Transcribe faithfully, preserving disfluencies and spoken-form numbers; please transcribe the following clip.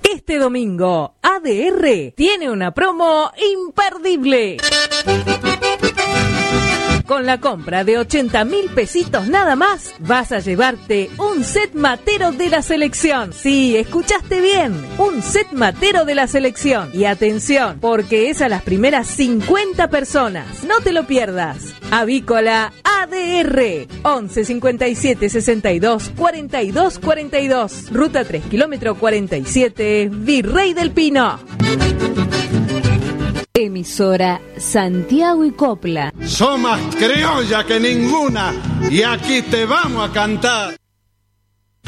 Este domingo, A D R tiene una promo imperdible. Con la compra de ochenta mil pesitos nada más, vas a llevarte un set matero de la selección. Sí, escuchaste bien, un set matero de la selección. Y atención, porque es a las primeras cincuenta personas. No te lo pierdas. Avícola A D R, once cincuenta y siete sesenta y dos cuarenta y dos cuarenta y dos, ruta tres, kilómetro cuarenta y siete, Virrey del Pino. Emisora Santiago y Copla. Sos más criolla que ninguna y aquí te vamos a cantar.